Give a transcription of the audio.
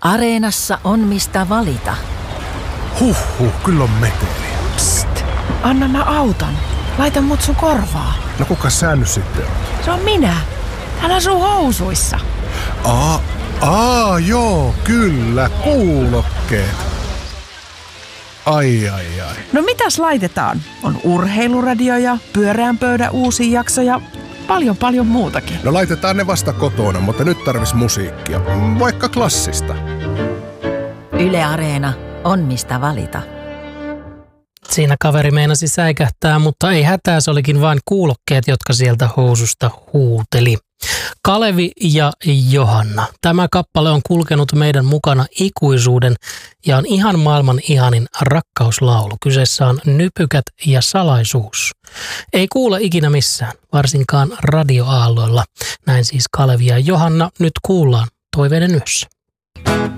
Areenassa on mistä valita. Kyllä on meteliä. Psst, anna mä auton. Laita mut sun korvaa. No kuka sä nyt sitten on? Se on minä. Hän asuu housuissa. Joo, kyllä, kuulokkeet. Ai. No mitäs laitetaan? On urheiluradio ja pyöreän pöydän uusi jakso ja paljon muutakin. No laitetaan ne vasta kotona, mutta nyt tarvis musiikkia. Vaikka klassista. Yle Areena on mistä valita. Siinä kaveri meinasi säikähtää, mutta ei hätää, se olikin vain kuulokkeet, jotka sieltä housusta huuteli. Kalevi ja Johanna. Tämä kappale on kulkenut meidän mukana ikuisuuden ja on ihan maailman ihanin rakkauslaulu. Kyseessä on Nypykät ja salaisuus. Ei kuule ikinä missään, varsinkaan radioaalloilla. Näin siis Kalevi ja Johanna nyt kuullaan Toiveiden yössä.